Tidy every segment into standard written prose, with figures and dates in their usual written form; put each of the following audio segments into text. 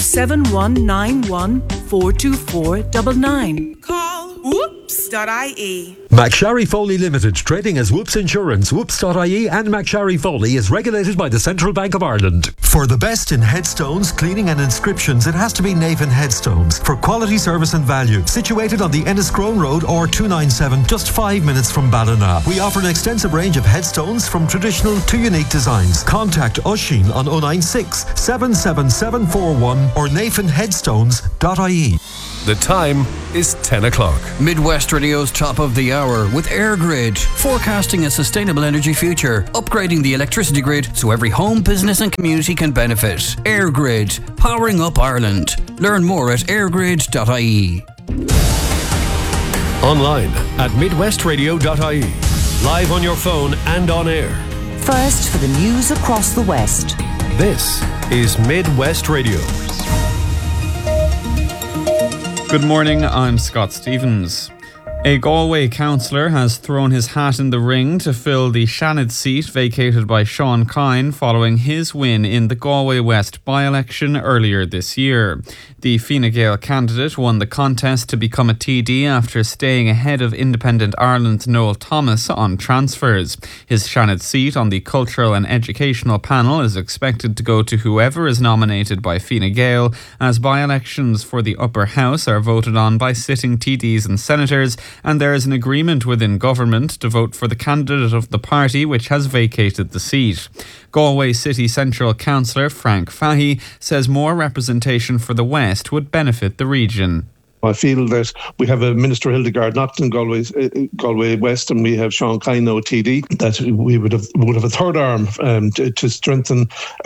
07191 424 99. Call whoops.ie. McSharry Foley Limited, trading as Whoops Insurance, whoops.ie and McSharry Foley is regulated by the Central Bank of Ireland. For the best in headstones, cleaning and inscriptions, it has to be Navan Headstones. For quality service and value, situated on the Enniscrone Road or 297, just 5 minutes from Ballina. We offer an extensive range of headstones from traditional to unique designs. Contact Oisín on 096 77741 or navanheadstones.ie. The time is 10 o'clock. Midwest Radio's top of the hour with AirGrid, forecasting a sustainable energy future, upgrading the electricity grid so every home, business and community can benefit. AirGrid, powering up Ireland. Learn more at airgrid.ie. Online at midwestradio.ie. Live on your phone and on air. First for the news across the West. This is Midwest Radio. Good morning, I'm Scott Stevens. A Galway councillor has thrown his hat in the ring to fill the Shannon seat vacated by Sean Kine following his win in the Galway West by-election earlier this year. The Fine Gael candidate won the contest to become a TD after staying ahead of Independent Ireland's Noel Thomas on transfers. His Shannon seat on the Cultural and Educational panel is expected to go to whoever is nominated by Fine Gael, as by-elections for the upper house are voted on by sitting TDs and senators, and there is an agreement within government to vote for the candidate of the party which has vacated the seat. Galway City Central Councillor Frank Fahey says more representation for the West would benefit the region. I feel that we have a Minister Hildegard not in Galway West, and we have Sean Kine now TD, that we would have a third arm to strengthen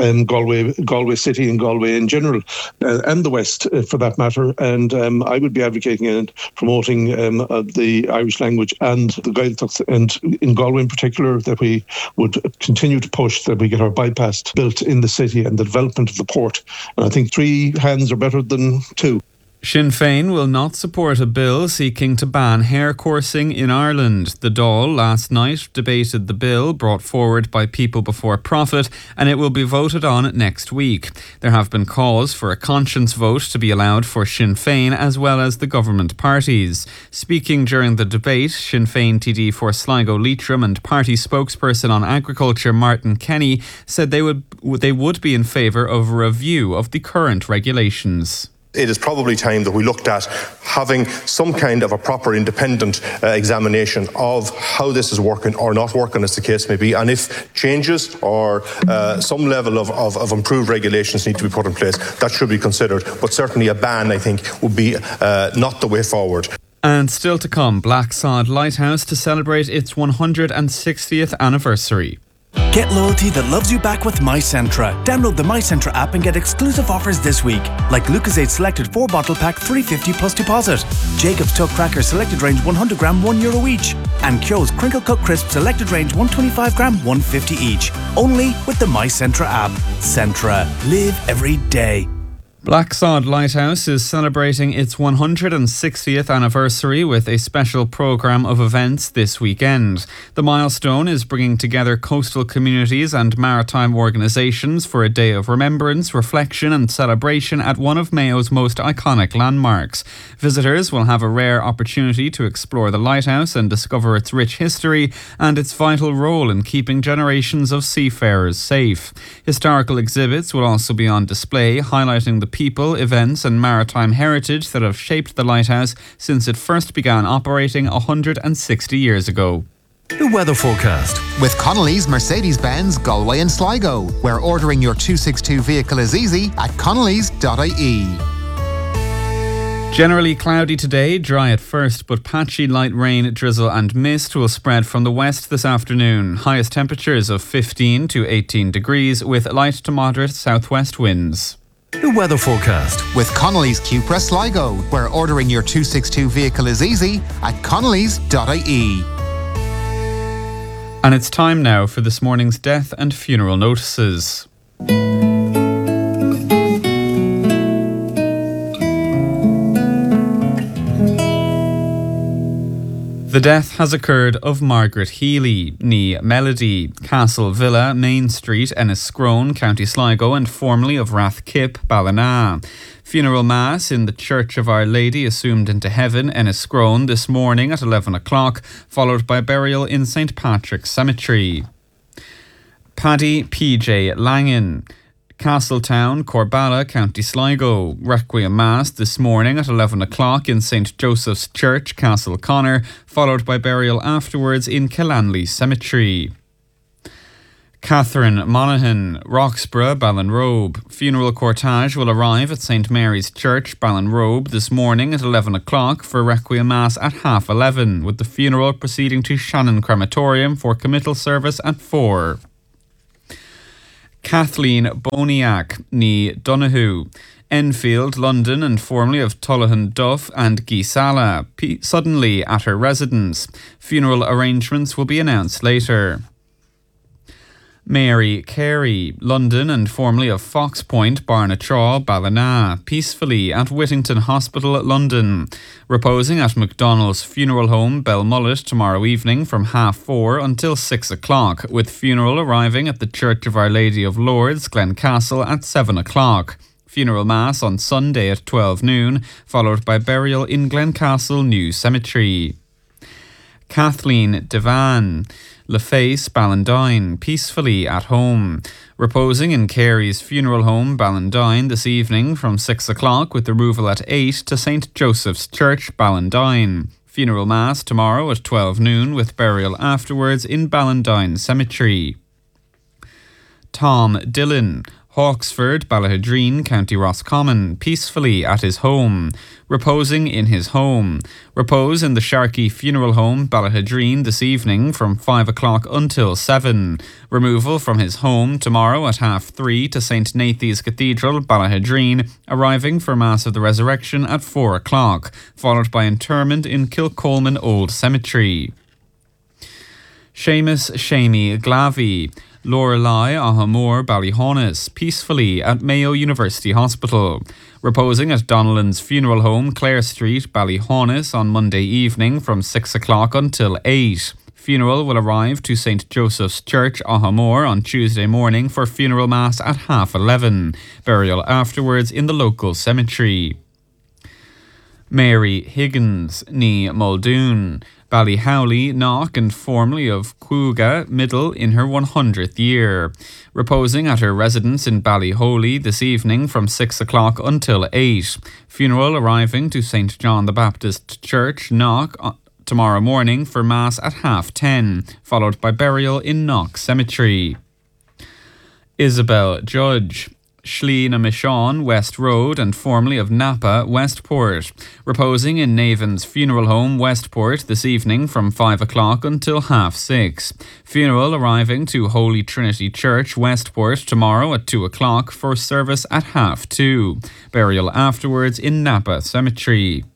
Galway City and Galway in general, and the West for that matter. And I would be advocating and promoting the Irish language and the Gaeltacht, and in Galway in particular, that we would continue to push that we get our bypass built in the city and the development of the port. And I think 3 hands are better than 2. Sinn Féin will not support a bill seeking to ban hair coursing in Ireland. The Dáil last night debated the bill brought forward by People Before Profit, and it will be voted on next week. There have been calls for a conscience vote to be allowed for Sinn Féin as well as the government parties. Speaking during the debate, Sinn Féin TD for Sligo Leitrim and party spokesperson on agriculture Martin Kenny said they would be in favour of a review of the current regulations. It is probably time that we looked at having some kind of a proper independent examination of how this is working or not working, as the case may be, and if changes or some level of improved regulations need to be put in place, that should be considered. But certainly a ban, I think, would be not the way forward. And still to come, Blacksod Lighthouse to celebrate its 160th anniversary. Get loyalty that loves you back with MyCentra. Download the MyCentra app and get exclusive offers this week, like Lucozade Selected 4-bottle pack $3.50 plus deposit, Jacob's Tuck Crackers Selected Range 100 gram €1 each, and Kyo's Crinkle Cut Crisp Selected Range 125 gram $1.50 each. Only with the MyCentra app. Centra. Live every day. Blacksod Lighthouse is celebrating its 160th anniversary with a special programme of events this weekend. The milestone is bringing together coastal communities and maritime organisations for a day of remembrance, reflection and celebration at one of Mayo's most iconic landmarks. Visitors will have a rare opportunity to explore the lighthouse and discover its rich history and its vital role in keeping generations of seafarers safe. Historical exhibits will also be on display, highlighting the people, events and maritime heritage that have shaped the lighthouse since it first began operating 160 years ago. The weather forecast with Connolly's Mercedes-Benz Galway and Sligo, where ordering your 262 vehicle is easy at connellys.ie. Generally cloudy today, dry at first, but patchy light rain, drizzle and mist will spread from the west this afternoon. Highest temperatures of 15 to 18 degrees with light to moderate southwest winds. The weather forecast with Connolly's Cupra Sligo, where ordering your 262 vehicle is easy at connellys.ie. And it's time now for this morning's death and funeral notices. The death has occurred of Margaret Healy, ní Melody, Castle Villa, Main Street, Enniscrone, County Sligo, and formerly of Rathkip, Ballina. Funeral Mass in the Church of Our Lady Assumed into Heaven, Enniscrone, this morning at 11 o'clock, followed by burial in St. Patrick's Cemetery. Paddy P.J. Langan, Castletown, Corballa, County Sligo. Requiem Mass this morning at 11 o'clock in St. Joseph's Church, Castleconnor, followed by burial afterwards in Killanley Cemetery. Catherine Monaghan, Roxborough, Ballinrobe. Funeral cortege will arrive at St. Mary's Church, Ballinrobe, this morning at 11 o'clock for Requiem Mass at 11:30, with the funeral proceeding to Shannon Crematorium for committal service at 4. Kathleen Boniac, ní Donoghue, Enfield, London, and formerly of Tullahan Duff and Gisala, suddenly at her residence. Funeral arrangements will be announced later. Mary Carey, London, and formerly of Fox Point, Barnatraw, Ballina, peacefully at Whittington Hospital, London. Reposing at McDonnell's Funeral Home, Belmullet, tomorrow evening from 4:30 until 6 o'clock, with funeral arriving at the Church of Our Lady of Lourdes, Glencastle, at 7 o'clock. Funeral Mass on Sunday at 12 noon, followed by burial in Glencastle New Cemetery. Kathleen Devan, Laface, Ballandine, peacefully at home. Reposing in Carey's Funeral Home, Ballandine, this evening from 6 o'clock, with removal at 8 to St. Joseph's Church, Ballandine. Funeral Mass tomorrow at 12 noon, with burial afterwards in Ballandine Cemetery. Tom Dillon, Hawksford, Ballahadreen, County Roscommon, peacefully at his home. Reposing in his home. Repose in the Sharkey Funeral Home, Ballahadreen, this evening from 5 o'clock until 7. Removal from his home tomorrow at 3:30 to St. Nathan's Cathedral, Ballahadreen, arriving for Mass of the Resurrection at 4 o'clock, followed by interment in Kilcolman Old Cemetery. Seamus Shamey Glavey, Lorelei Ahamore, Ballyhaunis, peacefully at Mayo University Hospital. Reposing at Donnellan's Funeral Home, Clare Street, Ballyhaunis, on Monday evening from 6 o'clock until 8. Funeral will arrive to St. Joseph's Church, Ahamore, on Tuesday morning for funeral mass at 11:30. Burial afterwards in the local cemetery. Mary Higgins, ní Muldoon, Ballyhowley, Knock, and formerly of Cuga Middle, in her 100th year. Reposing at her residence in Ballyholy this evening from 6 o'clock until 8. Funeral arriving to St. John the Baptist Church, Knock, tomorrow morning for Mass at 10:30, followed by burial in Knock Cemetery. Isabel Judge, Schleena Michon, West Road, and formerly of Napa, Westport. Reposing in Navan's Funeral Home, Westport, this evening from 5 o'clock until 6:30. Funeral arriving to Holy Trinity Church, Westport, tomorrow at 2 o'clock for service at 2:30. Burial afterwards in Napa Cemetery.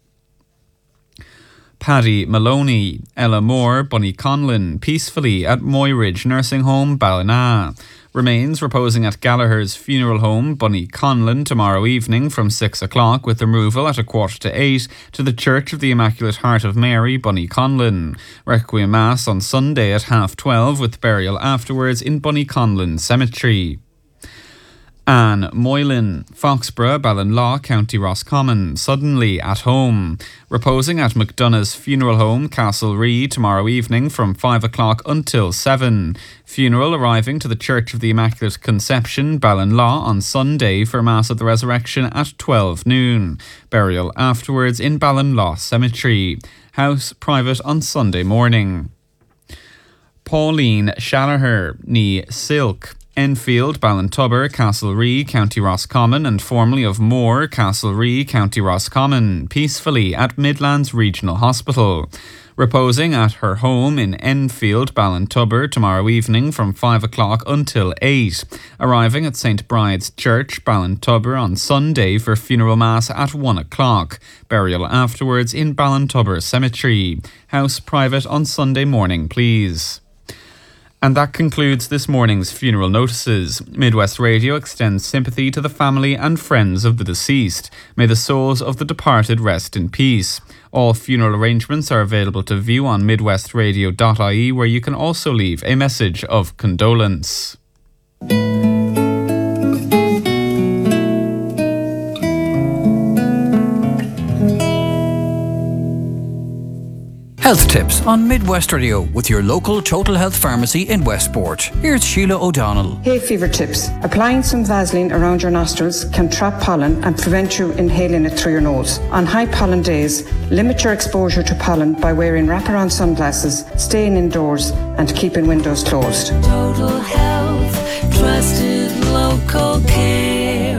Paddy Maloney, Ella Moore, Bunny Conlon, peacefully at Moyridge Nursing Home, Ballina. Remains reposing at Gallagher's Funeral Home, Bunny Conlon, tomorrow evening from 6 o'clock, with removal at 7:45 to the Church of the Immaculate Heart of Mary, Bunny Conlon. Requiem Mass on Sunday at 12:30, with burial afterwards in Bunny Conlon Cemetery. Anne Moylan, Foxborough, Ballinlaw, County Roscommon, suddenly at home. Reposing at McDonough's Funeral Home, Castlerea, tomorrow evening from 5 o'clock until 7. Funeral arriving to the Church of the Immaculate Conception, Ballinlaw, on Sunday for Mass of the Resurrection at 12 noon. Burial afterwards in Ballinlaw Cemetery. House private on Sunday morning. Pauline Shallagher, ní Silk, Enfield, Ballintubber, Castlerea, County Roscommon, and formerly of Moore, Castlerea, County Roscommon, peacefully at Midlands Regional Hospital. Reposing at her home in Enfield, Ballintubber, tomorrow evening from 5 o'clock until 8. Arriving at St. Bride's Church, Ballintubber, on Sunday for funeral mass at 1 o'clock. Burial afterwards in Ballintubber Cemetery. House private on Sunday morning, please. And that concludes this morning's funeral notices. Midwest Radio extends sympathy to the family and friends of the deceased. May the souls of the departed rest in peace. All funeral arrangements are available to view on midwestradio.ie, where you can also leave a message of condolence. Health tips on Midwest Radio with your local Total Health Pharmacy in Westport. Here's Sheila O'Donnell. Hay fever tips. Applying some Vaseline around your nostrils can trap pollen and prevent you inhaling it through your nose. On high pollen days, limit your exposure to pollen by wearing wraparound sunglasses, staying indoors and keeping windows closed. Total Health, trusted local care.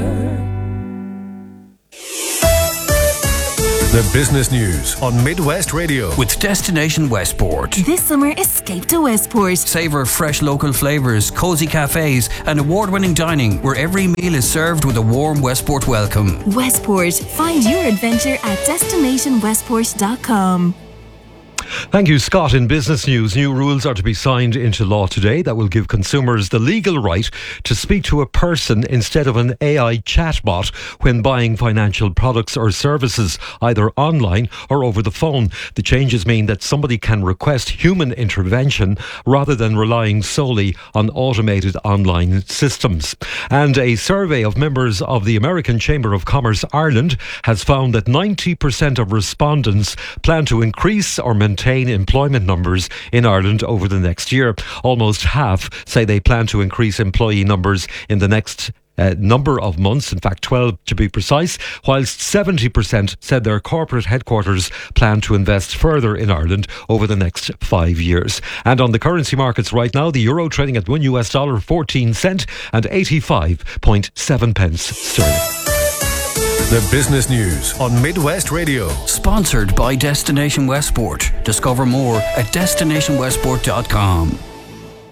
The business news on Midwest Radio with Destination Westport. This summer, escape to Westport. Savour fresh local flavours, cosy cafes and award-winning dining where every meal is served with a warm Westport welcome. Westport. Find your adventure at destinationwestport.com. Thank you, Scott. In business news, new rules are to be signed into law today that will give consumers the legal right to speak to a person instead of an AI chatbot when buying financial products or services, either online or over the phone. The changes mean that somebody can request human intervention rather than relying solely on automated online systems. And a survey of members of the American Chamber of Commerce Ireland has found that 90% of respondents plan to increase or maintain employment numbers in Ireland over the next year. Almost half say they plan to increase employee numbers in the next number of months, in fact 12 to be precise, whilst 70% said their corporate headquarters plan to invest further in Ireland over the next 5 years. And on the currency markets right now, the euro trading at $1 14 cent and 85.7 pence sterling. The business news on Midwest Radio. Sponsored by Destination Westport. Discover more at destinationwestport.com.